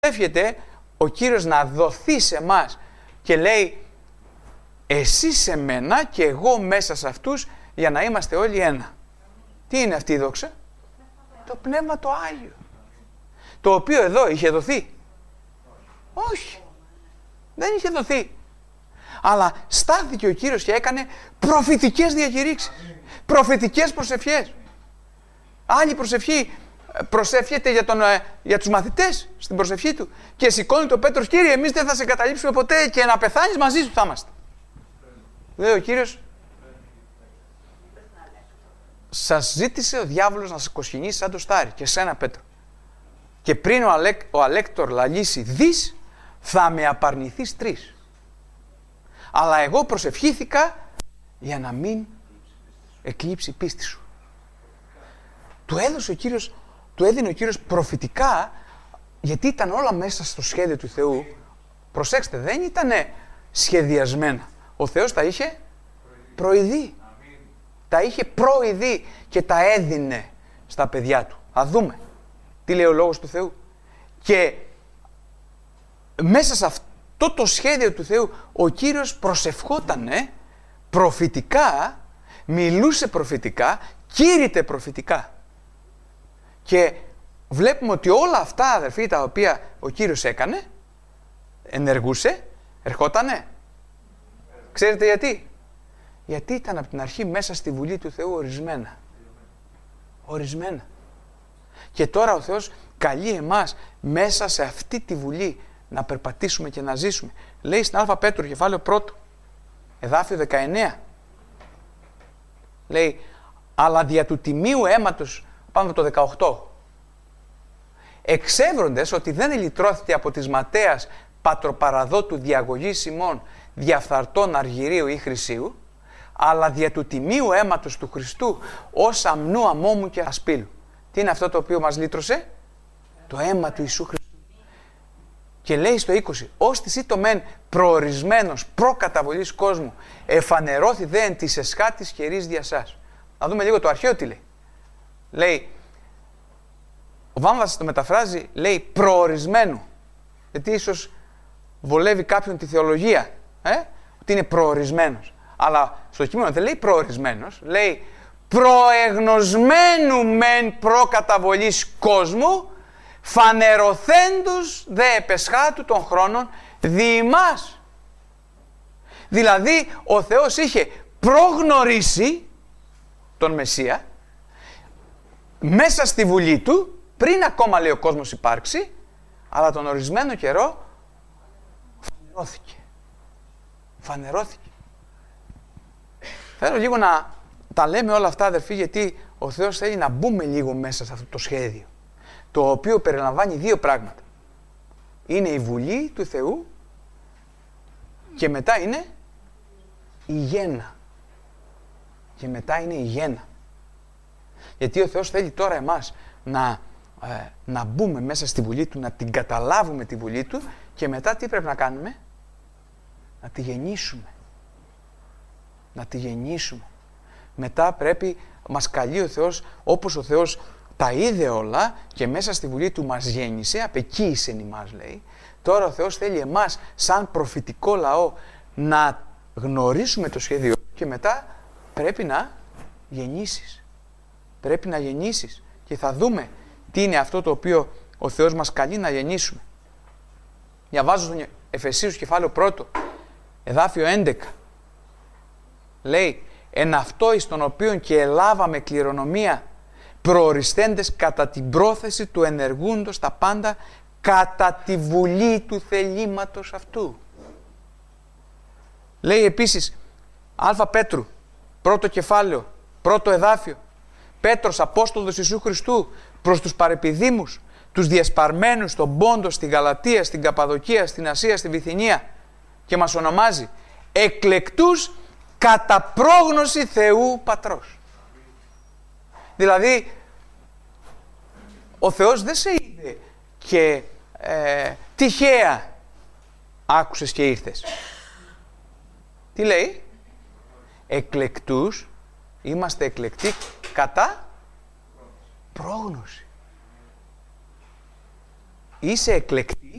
εύχεται ο Κύριος να δοθεί σε εμάς και λέει εσύ σε μένα και εγώ μέσα σε αυτούς για να είμαστε όλοι ένα. Τι είναι αυτή η δόξα? Το Πνεύμα το Άγιο. Το οποίο εδώ είχε δοθεί? Όχι. Δεν είχε δοθεί. Αλλά στάθηκε ο Κύριος και έκανε προφητικές διακηρύξεις. Προφητικές προσευχές. Άλλη προσευχή προσεύχεται για τους μαθητές στην προσευχή του. Και σηκώνει το Πέτρος, Κύριε, εμείς δεν θα σε καταλήψουμε ποτέ και να πεθάνεις μαζί σου θα είμαστε. Λέει ο Κύριος, σας ζήτησε ο διάβολος να σας κοσχυνήσει σαν το στάρι και σένα Πέτρο. Και πριν ο Αλέκτορ λαλήσει δις, θα με απαρνηθείς 3. Αλλά εγώ προσευχήθηκα για να μην εκλείψει η πίστη σου. Του έδινε ο Κύριος προφητικά, γιατί ήταν όλα μέσα στο σχέδιο του Θεού. Προσέξτε, δεν ήταν σχεδιασμένα. Ο Θεός τα είχε προειδεί. Τα είχε προειδεί και τα έδινε στα παιδιά του. Α δούμε τι λέει ο Λόγος του Θεού. Και μέσα σε αυτό το σχέδιο του Θεού ο Κύριος προσευχότανε προφητικά, μιλούσε προφητικά, κήρυτε προφητικά. Και βλέπουμε ότι όλα αυτά, αδερφοί, τα οποία ο Κύριος έκανε, ενεργούσε, ερχότανε. Ξέρετε γιατί? Γιατί ήταν από την αρχή μέσα στη Βουλή του Θεού ορισμένα. Ορισμένα. Και τώρα ο Θεός καλεί εμάς μέσα σε αυτή τη Βουλή να περπατήσουμε και να ζήσουμε. Λέει στην Α Πέτρου, κεφάλαιο 1, εδάφιο 19. Λέει, αλλά δια του τιμίου αίματος, πάμε το 18. Εξεύροντες ότι δεν ελυτρώθηκε από της ματέας πατροπαραδότου διαγωγής ημών διαφθαρτών αργυρίου ή χρυσίου, αλλά δια του τιμίου αίματος του Χριστού ως αμνού αμόμου και ασπίλου. Τι είναι αυτό το οποίο μας λύτρωσε? Το αίμα του Ιησού Χριστού. Και λέει στο 20, ως της ήτο μεν προορισμένος προκαταβολής κόσμου, εφανερώθη δε εν της εσχάτης καιρής δια σας. Να δούμε λίγο το αρχαίο τι λέει. Λέει, ο Βάμβας το μεταφράζει, λέει προορισμένο. Γιατί ίσως βολεύει κάποιον τη θεολογία, ότι είναι προορισμένος. Αλλά στο κείμενο δεν λέει προορισμένος, λέει προεγνωσμένου μεν προκαταβολής κόσμου, φανερωθέντους δε επεσχάτου των χρόνων δι' ημάς. Δηλαδή ο Θεός είχε προγνωρίσει τον Μεσσία μέσα στη Βουλή του, πριν ακόμα λέει ο κόσμος υπάρξει, αλλά τον ορισμένο καιρό φανερώθηκε. Θέλω λίγο να τα λέμε όλα αυτά, αδερφοί, γιατί ο Θεός θέλει να μπούμε λίγο μέσα σε αυτό το σχέδιο, το οποίο περιλαμβάνει 2 πράγματα. Είναι η Βουλή του Θεού και μετά είναι η γέννα. Και μετά είναι η γέννα. Γιατί ο Θεός θέλει τώρα εμάς να μπούμε μέσα στη Βουλή Του, να την καταλάβουμε τη Βουλή Του και μετά τι πρέπει να κάνουμε? Να τη γεννήσουμε. Να τη γεννήσουμε. Μετά πρέπει, μας καλεί ο Θεός, όπως ο Θεός τα είδε όλα και μέσα στη Βουλή Του μας γέννησε, απεκοίησεν ημάς λέει. Τώρα ο Θεός θέλει εμάς σαν προφητικό λαό να γνωρίσουμε το σχέδιο και μετά πρέπει να γεννήσεις. Πρέπει να γεννήσεις και θα δούμε τι είναι αυτό το οποίο ο Θεός μας καλεί να γεννήσουμε. Διαβάζω στον Εφεσίους κεφάλαιο 1, εδάφιο 11. Λέει, εν αυτό εις τον οποίον και ελάβαμε κληρονομία προοριστέντες κατά την πρόθεση του ενεργούντος τα πάντα κατά τη βουλή του θελήματος αυτού. Λέει επίσης, Α Πέτρου, 1ο κεφάλαιο, 1ο εδάφιο, Πέτρος, Απόστολος Ιησού Χριστού, προς τους παρεπιδήμους, τους διασπαρμένους στον Πόντο, στη Γαλατία, στην Καπαδοκία, στην Ασία, στη Βυθινία, και μας ονομάζει εκλεκτούς κατά πρόγνωση Θεού Πατρός. Δηλαδή, ο Θεός δεν σε είδε και τυχαία άκουσες και ήρθες. Τι λέει? Εκλεκτούς, είμαστε εκλεκτοί κατά πρόγνωση. είσαι εκλεκτή